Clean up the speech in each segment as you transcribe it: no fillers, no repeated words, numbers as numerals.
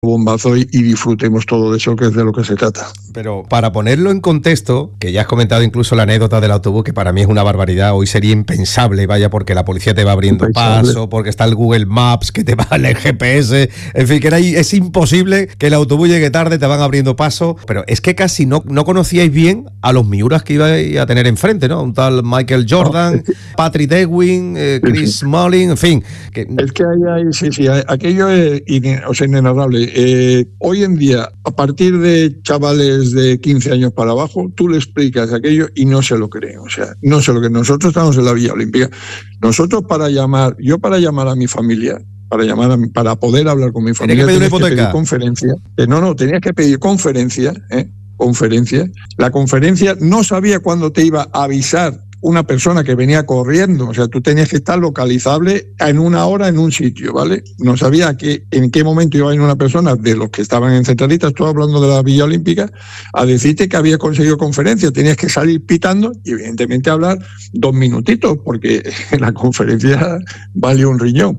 bombazo y disfrutemos todo de eso, que es de lo que se trata. Pero para ponerlo en contexto, que ya has comentado incluso la anécdota del autobús, que para mí es una barbaridad, hoy sería impensable, vaya, porque la policía te va abriendo paso, porque está el Google Maps, que te va el GPS, en fin, que es imposible que el autobús llegue tarde, te van abriendo paso, pero es que casi no conocíais bien a los miuras que ibais a tener enfrente, ¿no? Un tal Michael Jordan, Patrick Ewing, Chris Smalling, en fin. Es que aquello es inenarrable. Hoy en día, a partir de chavales de 15 años para abajo, tú le explicas aquello y no se lo creen. O sea, no se lo creen. Nosotros estamos en la Villa Olímpica. Nosotros para llamar a mi familia, para poder hablar con mi familia, tenías que pedir conferencia. Tenías que pedir conferencia, conferencia. La conferencia no sabía cuándo te iba a avisar una persona que venía corriendo, o sea, tú tenías que estar localizable en una hora en un sitio, ¿vale? No sabía en qué momento iba a venir una persona de los que estaban en Centralita, estoy hablando de la Villa Olímpica, a decirte que había conseguido conferencia. Tenías que salir pitando y evidentemente hablar 2 minutitos, porque la conferencia valió un riñón.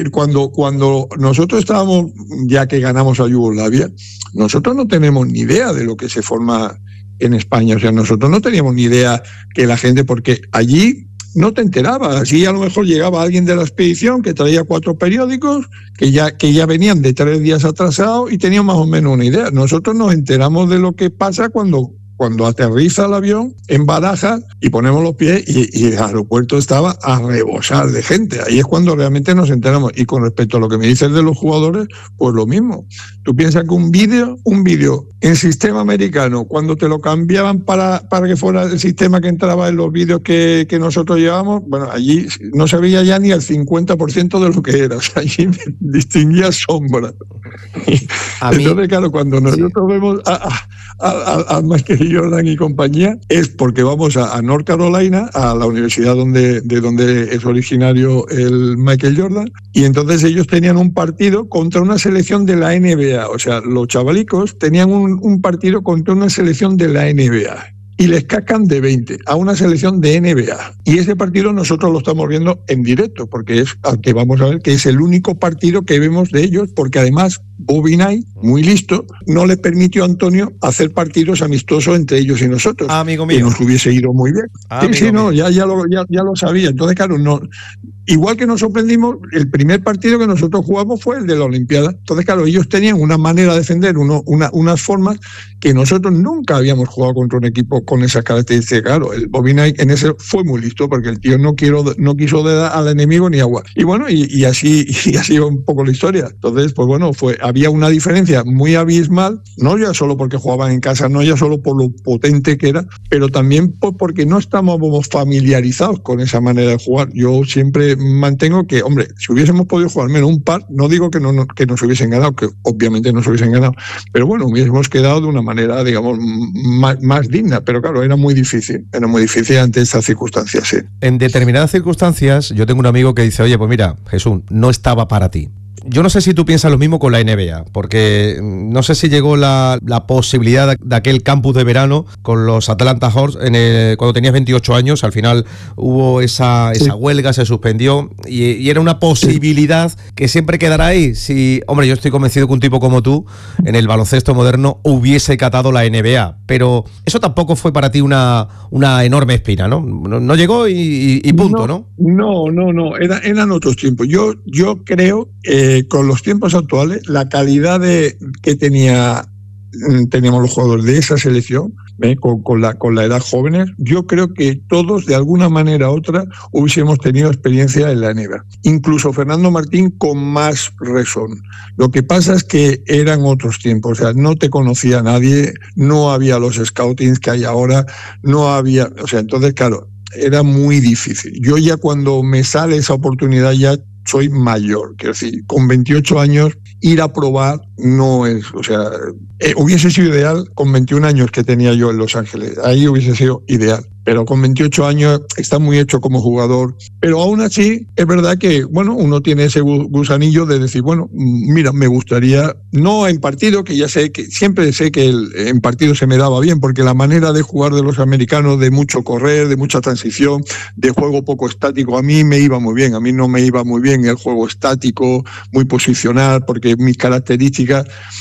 Cuando nosotros estábamos, ya que ganamos a Yugoslavia, nosotros no tenemos ni idea de lo que se forma en España. O sea, nosotros no teníamos ni idea que la gente, porque allí no te enterabas. Así a lo mejor llegaba alguien de la expedición que traía 4 periódicos que ya venían de 3 días atrasados y tenían más o menos una idea. Nosotros nos enteramos de lo que pasa cuando aterriza el avión en Barajas y ponemos los pies y el aeropuerto estaba a rebosar de gente. Ahí es cuando realmente nos enteramos. Y con respecto a lo que me dices de los jugadores, pues lo mismo. Tú piensas que un vídeo en sistema americano, cuando te lo cambiaban para que fuera el sistema que entraba en los vídeos que nosotros llevábamos, bueno, allí no se veía ya ni el 50% de lo que era. O sea, allí distinguía sombra. Entonces, claro, cuando nosotros vemos a Michael Jordan y compañía, es porque vamos a North Carolina, a la universidad de donde es originario el Michael Jordan, y entonces ellos tenían un partido contra una selección de la NBA. O sea, los chavalicos tenían un partido contra una selección de la NBA. Y les cacan de 20 a una selección de NBA. Y ese partido nosotros lo estamos viendo en directo, porque es al que vamos a ver, que es el único partido que vemos de ellos, porque además Bobby Knight, muy listo, no le permitió a Antonio hacer partidos amistosos entre ellos y nosotros. Amigo mío. Que nos hubiese ido muy bien. Ya lo sabía. Entonces, claro, no. Igual que nos sorprendimos, el primer partido que nosotros jugamos fue el de la Olimpiada. Entonces, claro, ellos tenían una manera de defender, unas formas que nosotros nunca habíamos jugado contra un equipo con esas características. Claro, el Bobby Knight en ese fue muy listo, porque el tío no quiso dar al enemigo ni agua. Y bueno, y así va un poco la historia. Entonces, pues bueno, había una diferencia muy abismal, no ya solo porque jugaban en casa, no ya solo por lo potente que era, pero también porque no estábamos familiarizados con esa manera de jugar. Yo siempre mantengo que, hombre, si hubiésemos podido jugar menos un par, no digo que nos hubiesen ganado, que obviamente nos hubiesen ganado, pero bueno, hubiésemos quedado de una manera, digamos, más digna. Pero claro, era muy difícil ante estas circunstancias, sí. En determinadas circunstancias, yo tengo un amigo que dice, oye, pues mira, Jesús, no estaba para ti. Yo no sé si tú piensas lo mismo con la NBA, porque no sé si llegó la posibilidad de aquel campus de verano con los Atlanta Hawks cuando tenías 28 años. Al final hubo esa huelga, se suspendió y era una posibilidad que siempre quedará ahí. Si, hombre, yo estoy convencido que un tipo como tú en el baloncesto moderno hubiese catado la NBA, pero eso tampoco fue para ti una enorme espina, ¿no? No llegó y punto, ¿no? No, eran otros tiempos. Yo creo con los tiempos actuales, la calidad que teníamos los jugadores de esa selección, con la edad jóvenes, yo creo que todos de alguna manera u otra hubiésemos tenido experiencia en la NBA. Incluso Fernando Martín con más razón. Lo que pasa es que eran otros tiempos, o sea, no te conocía nadie, no había los scoutings que hay ahora, no había, o sea, entonces claro, era muy difícil. Yo ya cuando me sale esa oportunidad ya soy mayor, quiero decir, con 28 años ir a probar no es, o sea, hubiese sido ideal con 21 años que tenía yo en Los Ángeles, ahí hubiese sido ideal, pero con 28 años está muy hecho como jugador. Pero aún así, es verdad que, bueno, uno tiene ese gusanillo de decir, bueno, mira, me gustaría, no en partido, que ya sé que siempre sé que en partido se me daba bien, porque la manera de jugar de los americanos, de mucho correr, de mucha transición, de juego poco estático, a mí me iba muy bien. A mí no me iba muy bien el juego estático, muy posicional, porque mis características